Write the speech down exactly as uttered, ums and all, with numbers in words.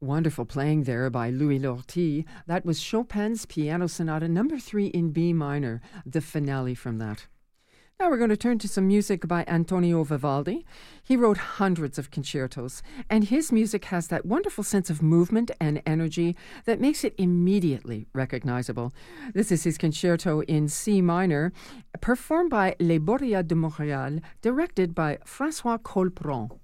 Wonderful playing there by Louis Lortie. That was Chopin's Piano Sonata number three in B minor, the finale from that. Now we're going to turn to some music by Antonio Vivaldi. He wrote hundreds of concertos, and his music has that wonderful sense of movement and energy that makes it immediately recognizable. This is his concerto in C minor, performed by Les Boréas de Montréal, directed by François Colpron.